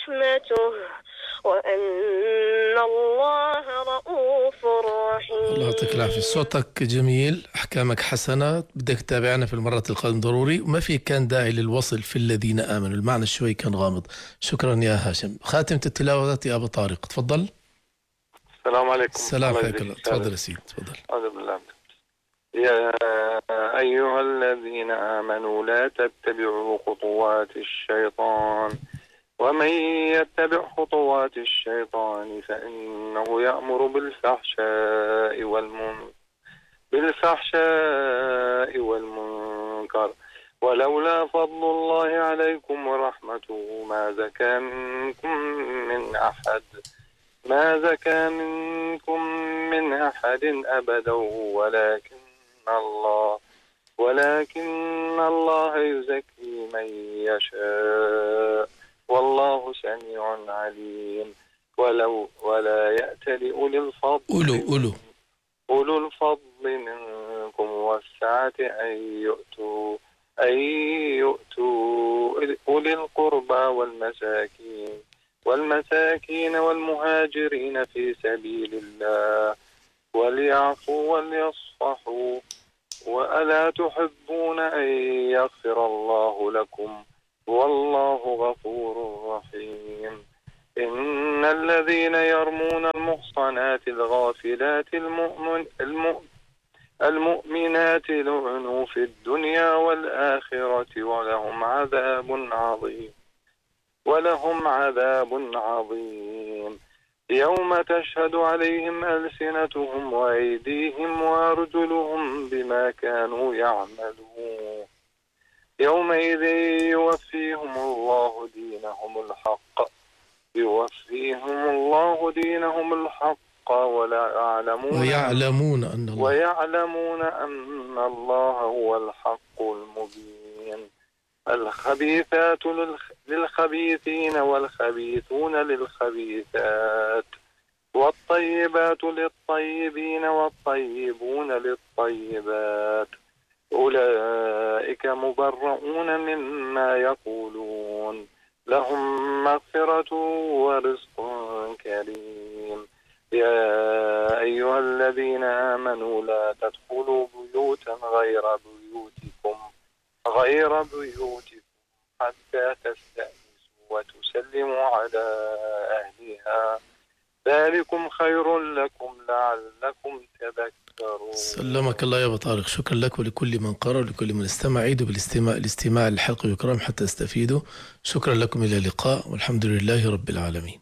ورحمته وأن الله رؤوف رحيم. الله يعطيك العافية، صوتك جميل، أحكامك حسنة، بدك تتابعنا في المرة القادمة ضروري، وما في كان داعي للوصل في الذين آمنوا، المعنى شوي كان غامض. شكرا يا هاشم. خاتمة التلاوات يا أبو طارق، تفضل. السلام عليكم. السلام، حياك الله. تفضل يا سيدي، تفضل. أعوذ بالله. يا أيها الذين آمنوا لا تتبعوا خطوات الشيطان ومن يتبع خطوات الشيطان فإنه يأمر بالفحشاء والمنكر ولولا فضل الله عليكم ورحمته ما زكى منكم من أحد أبدا ولكن الله يزكي من يشاء والله سميع عليم. ولا يأتل أولو الفضل منكم والسعة أن يؤتوا أولي القربى والمساكين والمهاجرين في سبيل الله وليعفوا وليصفحوا وألا تحبون أن يغفر الله لكم والله غفور رحيم. إن الذين يرمون المحصنات الغافلات المؤمنات لعنوا في الدنيا والآخرة ولهم عذاب عظيم يوم تشهد عليهم ألسنتهم وأيديهم وأرجلهم بما كانوا يعملون يومئذ يوفيهم الله دينهم الحق ويعلمون أن الله هو الحق المبين. الخبيثات للخبيثين والخبيثون للخبيثات والطيبات للطيبين والطيبون للطيبات أولئك مبرؤون مما يقولون لهم مغفرة ورزق كريم. يا أيها الذين آمنوا لا تدخلوا بيوتا غير بيوتكم حتى تستأنسوا وتسلموا على أهلها ذلكم خير لكم لعلكم تذكرون. سلمك الله يا أبو طارق، شكرا لك ولكل من قرأ ولكل من استمع. عيدوا بالاستماع للحلقة الكرام حتى استفيدوا. شكرا لكم، إلى اللقاء والحمد لله رب العالمين.